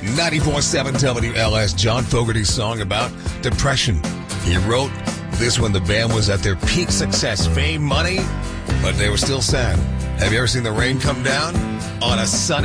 94.7 WLS, John Fogerty's song about depression. He wrote this when the band was at their peak success, fame, money, but they were still sad. Have you ever seen the rain come down on a sunny